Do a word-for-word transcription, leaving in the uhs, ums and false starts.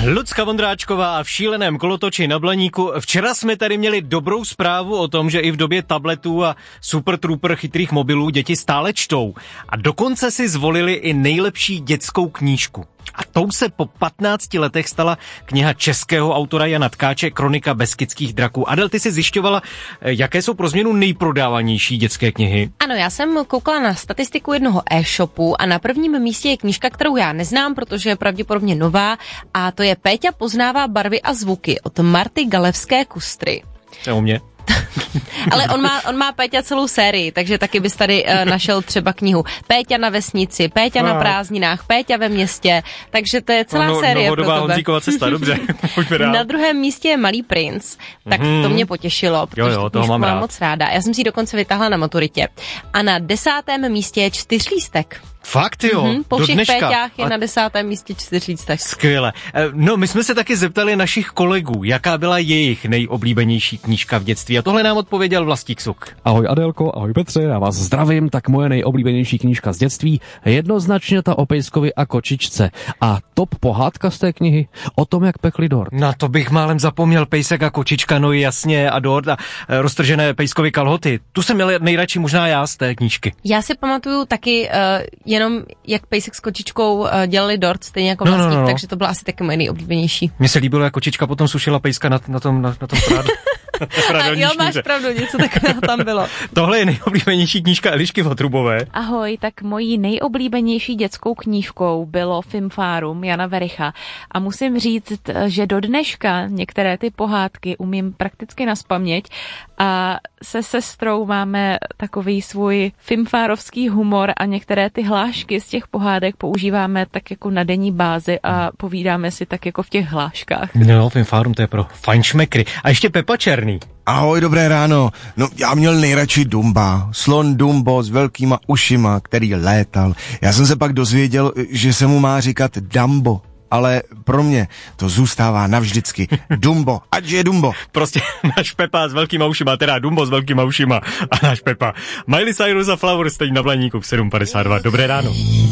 Lucka Vondráčková a v šíleném kolotoči na Blaníku. Včera jsme tady měli dobrou zprávu o tom, že i v době tabletů a super trooper chytrých mobilů děti stále čtou. A dokonce si zvolili i nejlepší dětskou knížku. A tou se po patnácti letech stala kniha českého autora Jana Tkáče Kronika Beskydských draků. Adel, ty si zjišťovala, jaké jsou pro změnu nejprodávanější dětské knihy? Ano, já jsem koukala na statistiku jednoho e-shopu a na prvním místě je knížka, kterou já neznám, protože je pravděpodobně nová, a to je Péťa poznává barvy a zvuky od Marty Galevské Kustry. To je u mě. Ale on má, on má Péťa celou sérii, takže taky bys tady uh, našel třeba knihu Péťa na vesnici, Péťa no. na prázdninách, Péťa ve městě, takže to je celá no, no, série pro tebe. Honzíkova cesta, dobře. Na druhém místě je Malý princ, tak mm. to mě potěšilo, protože jo, jo, toho mám, mám moc ráda. Já jsem si ji dokonce vytáhla na maturitě. A na desátém místě je Čtyřlístek. Fakt jo, mm-hmm, po do všech dneška. Péťách je a... na desátém místě Čtyřlístek. Skvěle. No, my jsme se taky zeptali našich kolegů, jaká byla jejich nejoblíbenější knížka v dětství. A tohle nám odpověděl Vlastík Suk. Ahoj Adelko, ahoj Petře, já vás zdravím. Tak moje nejoblíbenější knížka z dětství je jednoznačně ta o pejskovi a kočičce. A top pohádka z té knihy o tom, jak pekli dort. Na to bych málem zapomněl, Pejsek a kočička, no jasně, a dort a roztržené pejskovy kalhoty. Tu jsem měl nejradši možná já z té knížky. Já si pamatuju taky uh, jenom, jak Pejsek s kočičkou uh, dělali dort, stejně jako no, Vlastík, no, no, no. takže to byla asi taky moje nejoblíbenější. Mně se líbilo, jak kočička potom sušila pejska na, na tom, na, na tom prádu. A jo, máš pravdu, něco takového tam bylo. Tohle je nejoblíbenější knížka Elišky Votrubové. Ahoj, tak mojí nejoblíbenější dětskou knížkou bylo Fimfárum Jana Vericha. A musím říct, že do dneška některé ty pohádky umím prakticky nazpaměť a se sestrou máme takový svůj fimfárovský humor a některé ty hlášky z těch pohádek používáme tak jako na denní bázi a povídáme si tak jako v těch hláškách. No, Fimfárum to je pro fajnšmekry. A ještě Pepa Černý. Ahoj, dobré ráno. No, já měl nejradši Dumba. Slon Dumbo s velkýma ušima, který létal. Já jsem se pak dozvěděl, že se mu má říkat Dumbo. Ale pro mě to zůstává navždycky Dumbo, ať je Dumbo. Prostě náš Pepa s velkýma ušima, teda Dumbo s velkýma ušima a náš Pepa. Miley Cyrus a Flowers teď na Blaníku v sedm padesát dva. Dobré ráno.